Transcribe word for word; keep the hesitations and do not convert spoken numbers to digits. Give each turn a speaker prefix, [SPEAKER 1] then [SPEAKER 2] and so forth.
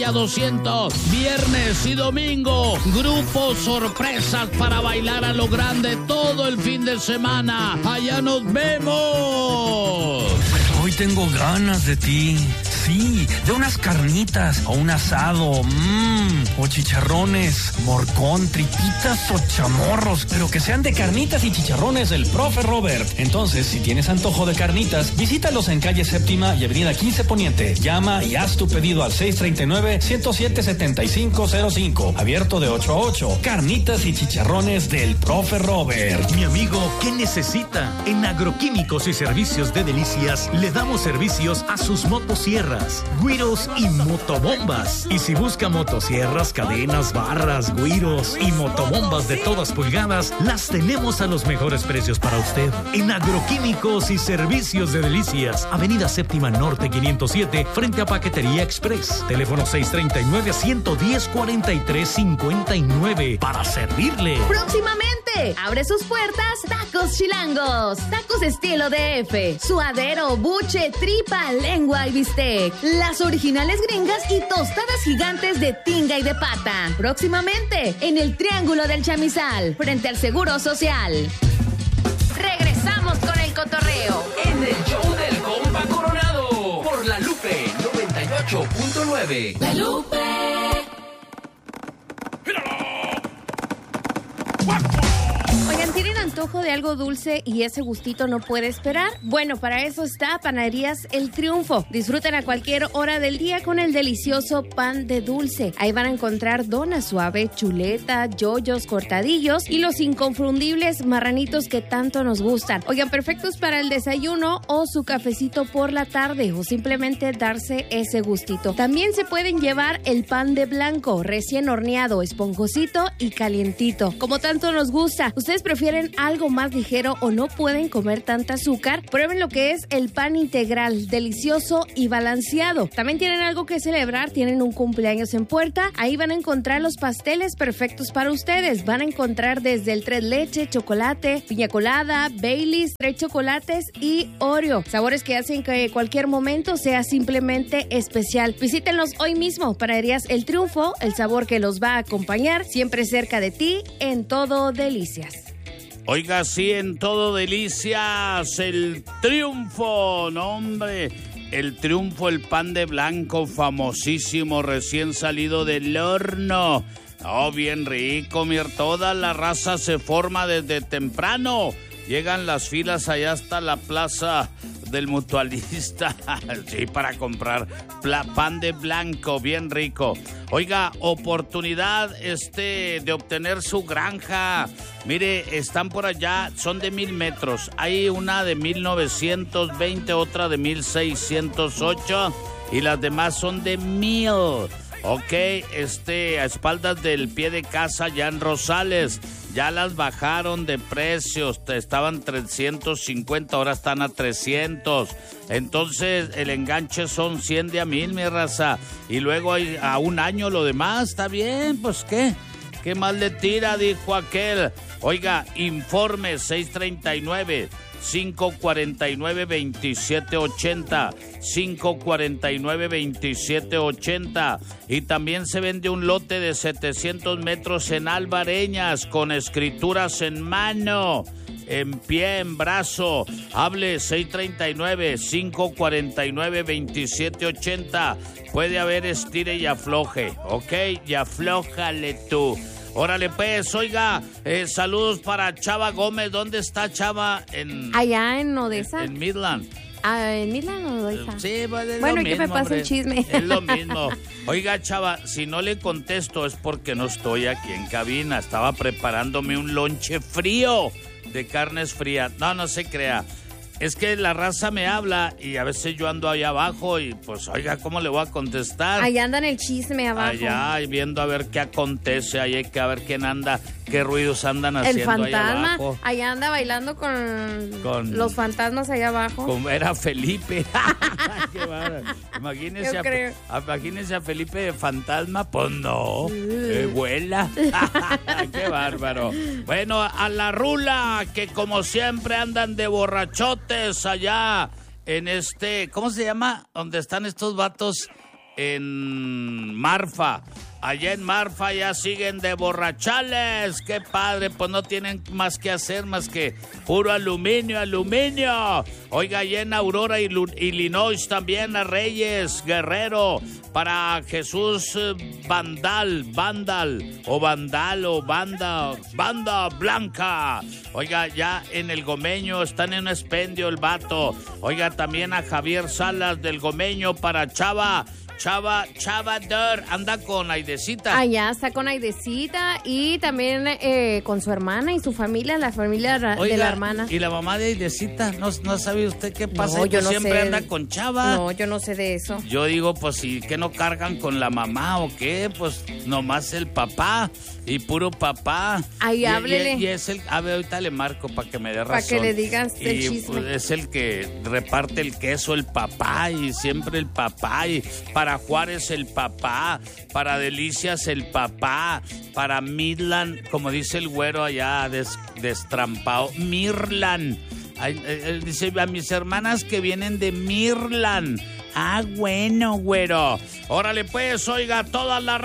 [SPEAKER 1] Capilla doscientos. Viernes y domingo, grupos sorpresas para bailar a lo grande todo el fin de semana. Allá nos vemos.
[SPEAKER 2] Hoy tengo ganas de ti. Sí, de unas carnitas o un asado, mmm, o chicharrones, morcón, tripitas o chamorros, pero que sean de carnitas y chicharrones del profe Robert. Entonces, si tienes antojo de carnitas, visítalos en calle Séptima y avenida quince Poniente. Llama y haz tu pedido al seis tres nueve, uno cero siete, siete cinco cero cinco. Abierto de ocho a ocho. Carnitas y chicharrones del profe Robert.
[SPEAKER 3] Mi amigo, ¿qué necesita? En Agroquímicos y Servicios de Delicias le damos servicios a sus motosierras, güiros y motobombas. Y si busca motosierras, cadenas, barras, güiros y motobombas de todas pulgadas, las tenemos a los mejores precios para usted. En Agroquímicos y Servicios de Delicias, avenida Séptima Norte quinientos siete, frente a Paquetería Express. Teléfono seis tres nueve, uno uno cero, cuatro tres cinco nueve para servirle.
[SPEAKER 4] Próximamente, abre sus puertas Tacos Chilangos. Tacos estilo D F, suadero, buche, tripa, lengua y bistec. Las originales gringas y tostadas gigantes de tinga y de pata. Próximamente, en el Triángulo del Chamizal, frente al Seguro Social. Regresamos con el cotorreo
[SPEAKER 5] en el show del compa Coronado por La Lupe noventa y ocho punto nueve.
[SPEAKER 4] La Lupe. Oigan, ¿tienen antojo de algo dulce y ese gustito no puede esperar? Bueno, para eso está Panaderías El Triunfo. Disfruten a cualquier hora del día con el delicioso pan de dulce. Ahí van a encontrar dona suave, chuleta, yoyos, cortadillos y los inconfundibles marranitos que tanto nos gustan. Oigan, perfectos para el desayuno o su cafecito por la tarde o simplemente darse ese gustito. También se pueden llevar el pan de blanco, recién horneado, esponjosito y calientito, como tanto nos gusta. ¿Ustedes prefieren algo más ligero o no pueden comer tanta azúcar? Prueben lo que es el pan integral, delicioso y balanceado. También tienen algo que celebrar, tienen un cumpleaños en puerta. Ahí van a encontrar los pasteles perfectos para ustedes. Van a encontrar desde el tres leche, chocolate, piña colada, Baileys, tres chocolates y Oreo. Sabores que hacen que cualquier momento sea simplemente especial. Visítenlos hoy mismo. Panaderías El Triunfo, el sabor que los va a acompañar siempre cerca de ti en todo Delicias.
[SPEAKER 1] Oiga, sí, en todo Delicias, El Triunfo, no hombre, El Triunfo, el pan de blanco famosísimo, recién salido del horno. Oh, bien rico, mir, toda la raza se forma desde temprano. Llegan las filas allá hasta la plaza del Mutualista, sí, para comprar pla- pan de blanco, bien rico. Oiga, oportunidad este de obtener su granja. Mire, están por allá, son de mil metros. Hay una de mil novecientos veinte, otra de mil seiscientos ocho y las demás son de mil. Ok, este, a espaldas del pie de casa ya en Rosales. Ya las bajaron de precios, estaban trescientos cincuenta, ahora están a trescientos. Entonces el enganche son cien de a mil, mi raza. Y luego hay a un año lo demás, está bien, pues qué. ¿Qué más le tira? Dijo aquel. Oiga, informe seis tres nueve, cinco cuatro nueve, dos siete ocho cero, cinco cuatro nueve, dos siete ocho cero. Y también se vende un lote de setecientos metros en Alvareñas con escrituras en mano, en pie, en brazo. Hable seis tres nueve, cinco cuatro nueve, dos siete ocho cero. Puede haber estire y afloje, ¿ok? Y aflójale tú. Órale pues, oiga, eh, saludos para Chava Gómez. ¿Dónde está Chava? En,
[SPEAKER 4] allá en Odessa.
[SPEAKER 1] En, en Midland.
[SPEAKER 4] Ah, en Midland o Odessa.
[SPEAKER 1] Sí, pues es
[SPEAKER 4] bueno,
[SPEAKER 1] lo
[SPEAKER 4] que
[SPEAKER 1] mismo,
[SPEAKER 4] me pasa
[SPEAKER 1] hombre.
[SPEAKER 4] el chisme.
[SPEAKER 1] Es lo mismo. Oiga, Chava, si no le contesto es porque no estoy aquí en cabina. Estaba preparándome un lonche frío de carnes frías. No, no se crea. Es que la raza me habla y a veces yo ando allá abajo y pues, oiga, ¿cómo le voy a contestar?
[SPEAKER 4] Allá andan el chisme abajo.
[SPEAKER 1] Allá, y viendo a ver qué acontece, ahí hay que a ver quién anda, qué ruidos andan haciendo
[SPEAKER 4] el fantasma,
[SPEAKER 1] allá abajo.
[SPEAKER 4] Allá anda bailando con,
[SPEAKER 1] con
[SPEAKER 4] los fantasmas allá abajo.
[SPEAKER 1] Como era Felipe. Qué bárbaro. Imagínese a, imagínese a Felipe de fantasma, pues no, uh. eh, vuela. Qué bárbaro. Bueno, a la rula, que como siempre andan de borrachotes allá en este, ¿cómo se llama? Donde están estos vatos en Marfa. Allá en Marfa ya siguen de borrachales. ¡Qué padre! Pues no tienen más que hacer más que puro aluminio, aluminio. Oiga, allá en Aurora, Illinois también a Reyes, Guerrero. Para Jesús Vandal, Vandal, o Vandal, o Banda, Banda Blanca. Oiga, ya en el Gomeño están en un expendio el vato. Oiga, también a Javier Salas del Gomeño para Chava. Chava, Chava Dor, anda con Aidecita.
[SPEAKER 4] Allá está con Aidecita y también eh, con su hermana y su familia, la familia
[SPEAKER 1] Oiga,
[SPEAKER 4] de la hermana.
[SPEAKER 1] ¿Y la mamá de Aidecita? ¿No, no sabe usted qué pasa?
[SPEAKER 4] No, yo
[SPEAKER 1] pues
[SPEAKER 4] no
[SPEAKER 1] siempre
[SPEAKER 4] sé.
[SPEAKER 1] anda con Chava.
[SPEAKER 4] No, yo no sé de eso.
[SPEAKER 1] Yo digo, pues, ¿sí que no cargan con la mamá o qué? Pues, nomás el papá y puro papá.
[SPEAKER 4] Ay,
[SPEAKER 1] y,
[SPEAKER 4] háblele.
[SPEAKER 1] Y, y es el... A ver, ahorita le marco para que me dé razón.
[SPEAKER 4] Para que le digas el
[SPEAKER 1] y,
[SPEAKER 4] chisme.
[SPEAKER 1] Pues, es el que reparte el queso, el papá, y siempre el papá. Y para Juárez el papá, para Delicias el papá, para Midland, como dice el güero allá des, destrampado, Mirland. Ay, eh, dice a mis hermanas que vienen de Mirland. Ah, bueno, güero. Órale pues, oiga, todas las